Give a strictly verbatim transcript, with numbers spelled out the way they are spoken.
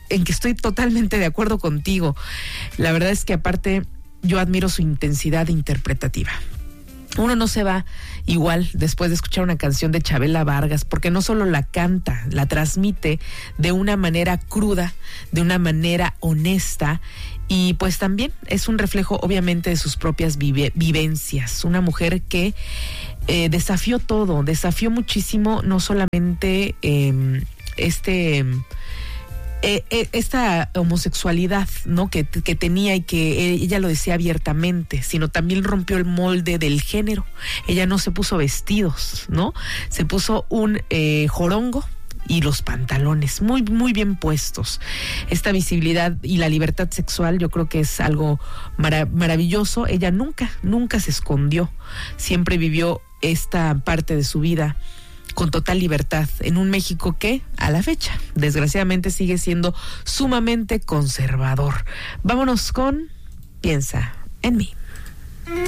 en que estoy totalmente de acuerdo contigo. La verdad es que aparte yo admiro su intensidad interpretativa. Uno no se va igual después de escuchar una canción de Chabela Vargas, porque no solo la canta, la transmite de una manera cruda, de una manera honesta, y pues también es un reflejo obviamente de sus propias vive, vivencias. Una mujer que eh, desafió todo, desafió muchísimo, no solamente eh, este... Eh, eh, esta homosexualidad, ¿no? que, que tenía y que ella lo decía abiertamente, sino también rompió el molde del género. Ella no se puso vestidos, ¿no? Se puso un eh, jorongo y los pantalones muy, muy bien puestos. Esta visibilidad y la libertad sexual yo creo que es algo marav- maravilloso. Ella nunca, nunca se escondió. Siempre vivió esta parte de su vida con total libertad, en un México que, a la fecha, desgraciadamente sigue siendo sumamente conservador. Vámonos con Piensa en mí.